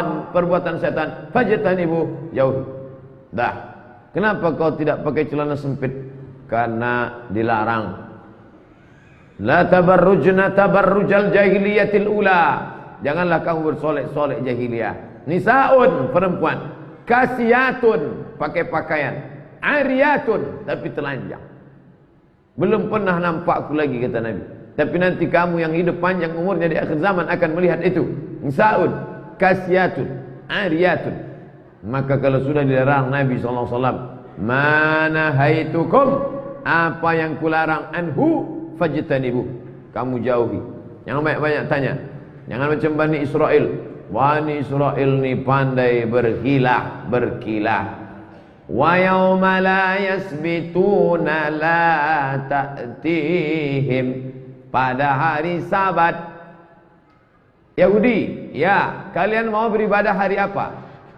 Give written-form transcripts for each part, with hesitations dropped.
syaitan, perbuatan setan, fajtanibu, jauh. Dah. Kenapa kau tidak pakai celana sempit? Karena dilarang. La tabarrujna tabarrujal jahiliyatil ula. Janganlah kamu bersolek-solek jahiliyah. Nisaun, perempuan. Kasiyatun, pakai pakaian. Ariyatun, tapi telanjang. Belum pernah nampak aku lagi, kata Nabi. Tapi nanti kamu yang hidup panjang umurnya di akhir zaman akan melihat itu. Nisaun, kasiyatun, ariyatun. Maka kalau sudah dilarang Nabi SAW, mana haitukum, apa yang kularang, anhu fajtanibu, kamu jauhi. Jangan banyak-banyak tanya. Jangan macam Bani Israel. Bani Israel ni pandai berkilah. Wa yauma la yasbituna la ta'tihim, pada hari Sabat Yahudi, ya, kalian mau beribadah hari apa?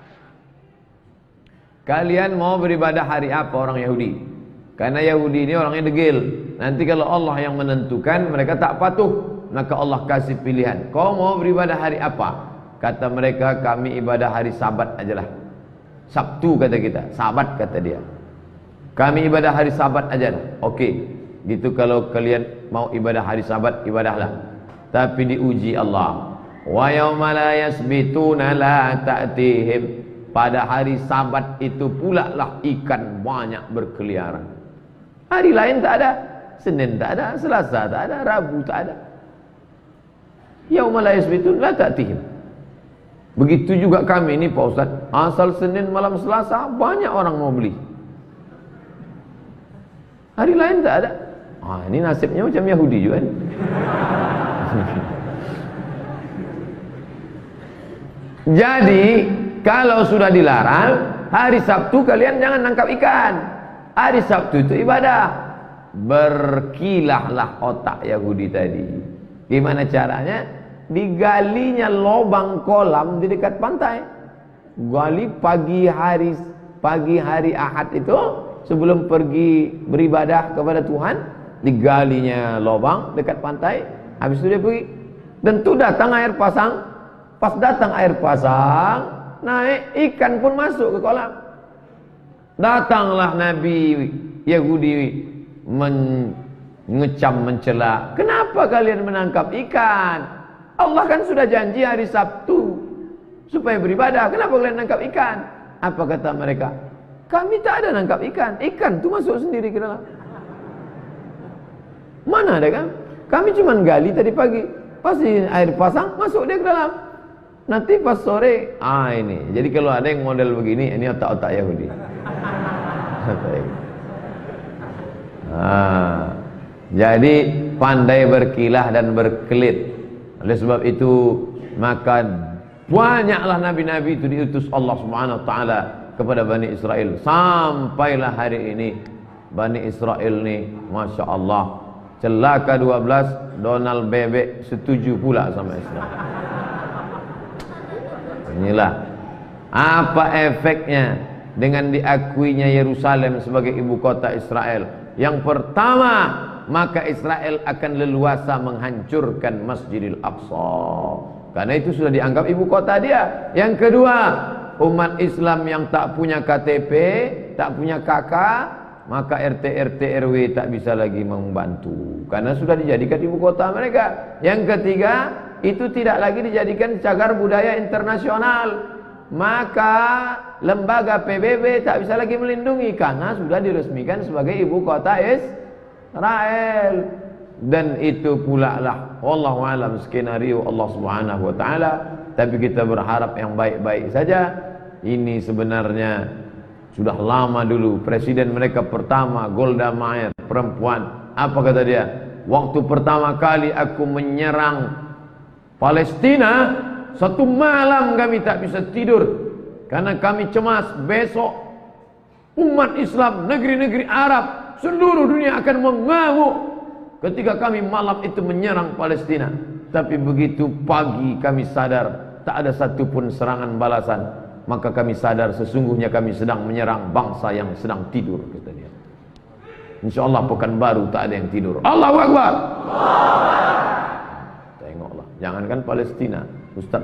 Kalian mau beribadah hari apa orang Yahudi? Karena Yahudi ini orangnya degil. Nanti kalau Allah yang menentukan, mereka tak patuh. Maka Allah kasih pilihan. Kau mau beribadah hari apa? Kata mereka, kami ibadah hari Sabat ajalah. Sabtu kata kita, Sabat kata dia. Kami ibadah hari Sabat ajalah. Okey, gitu kalau kalian mau ibadah hari Sabat, ibadahlah. Tapi diuji Allah. Wa yauma la yasbituna la ta'tihim, pada hari Sabat itu pula lah ikan banyak berkeliaran. Hari lain tak ada. Senin tak ada, Selasa tak ada, Rabu tak ada. Yauma la yasbitun la ta'tihim. Begitu juga kami ini Pak Ustaz, asal Senin malam Selasa banyak orang mau beli. Hari lain tak ada. Ini nasibnya macam Yahudi juga ni. Jadi kalau sudah dilarang, hari Sabtu kalian jangan nangkap ikan. Hari Sabtu itu ibadah. Berkilahlah otak Yahudi tadi. Gimana caranya? Digalinya lubang kolam di dekat pantai. Gali pagi hari Ahad itu, sebelum pergi beribadah kepada Tuhan, digalinya lubang dekat pantai. Habis itu dia pergi. Dan tu datang air pasang. Pas datang air pasang, naik ikan pun masuk ke kolam. Datanglah Nabi Yahudi mengecam, mencela. Kenapa kalian menangkap ikan? Allah kan sudah janji hari Sabtu supaya beribadah. Kenapa kalian nangkap ikan? Apa kata mereka? Kami tak ada nangkap ikan. Ikan tu masuk sendiri ke dalam. Mana ada kan? Kami cuma gali tadi pagi. Pasti air pasang masuk dia ke dalam. Nanti pas sore, ini. Jadi kalau ada yang model begini, ini otak-otak Yahudi. Jadi pandai berkilah dan berkelit. Oleh sebab itu, maka banyaklah nabi-nabi itu diutus Allah Subhanahu wa taala kepada Bani Israel. Sampailah hari ini Bani Israel ni, Masya Allah, celaka 12, Donald Bebek setuju pula sama Islam. Inilah apa efeknya dengan diakuinya Yerusalem sebagai ibu kota Israel. Yang pertama, maka Israel akan leluasa menghancurkan Masjidil Aqsa, karena itu sudah dianggap ibu kota dia. Yang kedua, umat Islam yang tak punya KTP, tak punya KK, maka RT RW tak bisa lagi membantu karena sudah dijadikan ibu kota mereka. Yang ketiga, itu tidak lagi dijadikan cagar budaya internasional, maka lembaga PBB tak bisa lagi melindungi karena sudah diresmikan sebagai ibu kota Israel. Dan itu pula lah wallahu alam skenario Allah Subhanahu wa taala. Tapi kita berharap yang baik-baik saja. Ini sebenarnya sudah lama dulu. Presiden mereka pertama, Golda Meir, perempuan. Apa kata dia? Waktu pertama kali aku menyerang Palestina, satu malam kami tak bisa tidur karena kami cemas besok umat Islam, negeri-negeri Arab, seluruh dunia akan mengamuk ketika kami malam itu menyerang Palestina. Tapi begitu pagi kami sadar tak ada satupun serangan balasan, maka kami sadar sesungguhnya kami sedang menyerang bangsa yang sedang tidur, kata dia. InsyaAllah Pekanbaru tak ada yang tidur. Allahu Akbar. Tengoklah, jangankan Palestina, Ustaz